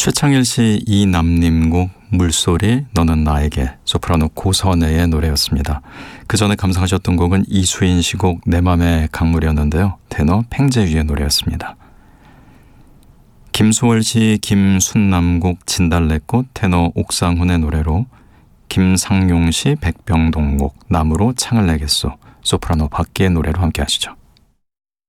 최창일 씨 이남님 곡 물소리 너는 나에게, 소프라노 고선혜의 노래였습니다. 그 전에 감상하셨던 곡은 이수인 씨 곡 내 맘의 강물이었는데요. 테너 팽재유의 노래였습니다. 김소월 씨 김순남 곡 진달래꽃, 테너 옥상훈의 노래로 김상용 씨 백병동 곡 나무로 창을 내겠소, 소프라노 박기의 노래로 함께 하시죠.